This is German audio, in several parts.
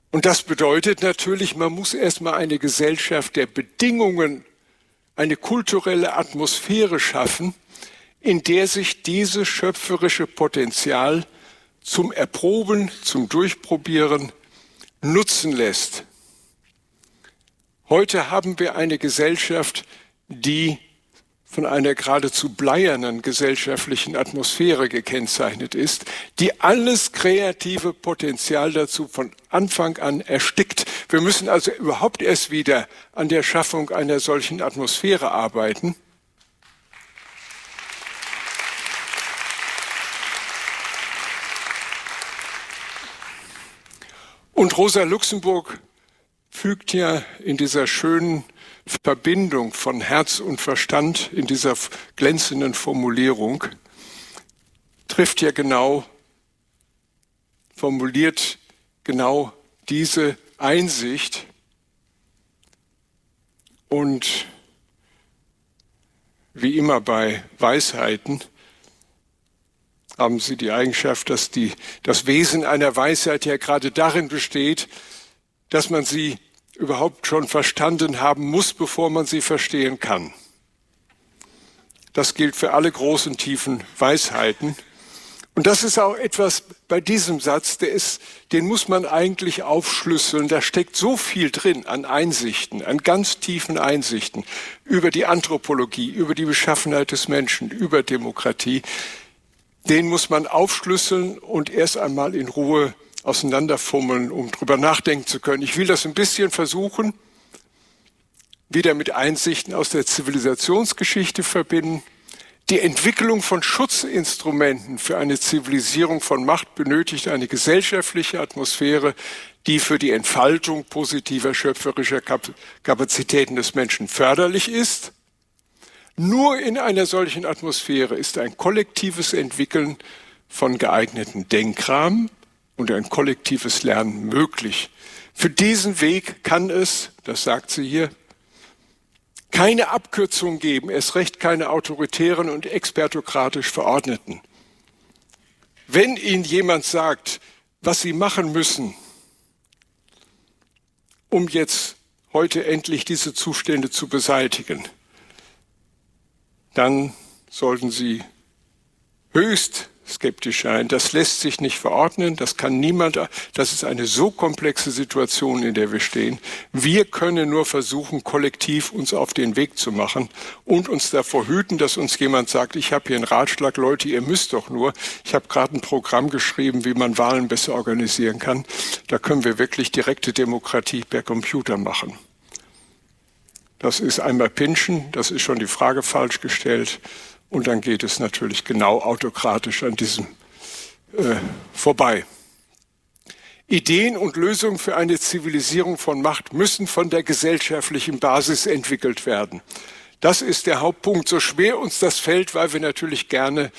Und das bedeutet natürlich, man muss erstmal eine Gesellschaft der Bedingungen, eine kulturelle Atmosphäre schaffen, in der sich dieses schöpferische Potenzial zum Erproben, zum Durchprobieren nutzen lässt. Heute haben wir eine Gesellschaft, die von einer geradezu bleiernen gesellschaftlichen Atmosphäre gekennzeichnet ist, die alles kreative Potenzial dazu von Anfang an erstickt. Wir müssen also überhaupt erst wieder an der Schaffung einer solchen Atmosphäre arbeiten. Und Rosa Luxemburg fügt ja in dieser schönen Verbindung von Herz und Verstand, in dieser glänzenden Formulierung, trifft ja genau, formuliert genau diese Einsicht. Und wie immer bei Weisheiten haben sie die Eigenschaft, dass das Wesen einer Weisheit ja gerade darin besteht, dass man sie überhaupt schon verstanden haben muss, bevor man sie verstehen kann. Das gilt für alle großen, tiefen Weisheiten. Und das ist auch etwas bei diesem Satz, den muss man eigentlich aufschlüsseln. Da steckt so viel drin an Einsichten, an ganz tiefen Einsichten über die Anthropologie, über die Beschaffenheit des Menschen, über Demokratie. Den muss man aufschlüsseln und erst einmal in Ruhe auseinanderfummeln, um drüber nachdenken zu können. Ich will das ein bisschen versuchen, wieder mit Einsichten aus der Zivilisationsgeschichte verbinden. Die Entwicklung von Schutzinstrumenten für eine Zivilisierung von Macht benötigt eine gesellschaftliche Atmosphäre, die für die Entfaltung positiver schöpferischer Kapazitäten des Menschen förderlich ist. Nur in einer solchen Atmosphäre ist ein kollektives Entwickeln von geeigneten Denkrahmen und ein kollektives Lernen möglich. Für diesen Weg kann es, das sagt sie hier, keine Abkürzung geben, erst recht keine autoritären und expertokratisch Verordneten. Wenn Ihnen jemand sagt, was Sie machen müssen, um jetzt heute endlich diese Zustände zu beseitigen, dann sollten Sie höchst skeptisch sein. Das lässt sich nicht verordnen, das kann niemand, das ist eine so komplexe Situation, in der wir stehen. Wir können nur versuchen, kollektiv uns auf den Weg zu machen und uns davor hüten, dass uns jemand sagt, ich habe hier einen Ratschlag, Leute, ihr müsst doch nur. Ich habe gerade ein Programm geschrieben, wie man Wahlen besser organisieren kann. Da können wir wirklich direkte Demokratie per Computer machen. Das ist einmal pinschen, das ist schon die Frage falsch gestellt. Und dann geht es natürlich genau autokratisch an diesem vorbei. Ideen und Lösungen für eine Zivilisierung von Macht müssen von der gesellschaftlichen Basis entwickelt werden. Das ist der Hauptpunkt. So schwer uns das fällt, weil wir natürlich gerne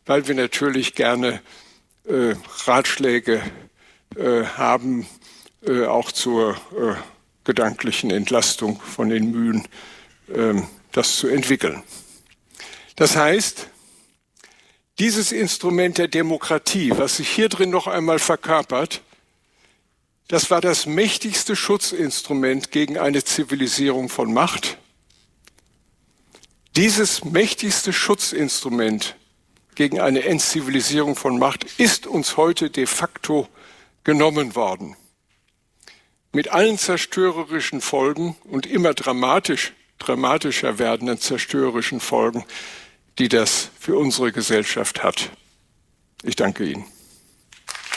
Ratschläge haben, auch zur gedanklichen Entlastung von den Mühen, das zu entwickeln. Das heißt, dieses Instrument der Demokratie, was sich hier drin noch einmal verkörpert, das war das mächtigste Schutzinstrument gegen eine Zivilisierung von Macht. Dieses mächtigste Schutzinstrument gegen eine Entzivilisierung von Macht ist uns heute de facto genommen worden. Mit allen zerstörerischen Folgen und immer dramatischer werdenden zerstörerischen Folgen, die das für unsere Gesellschaft hat. Ich danke Ihnen.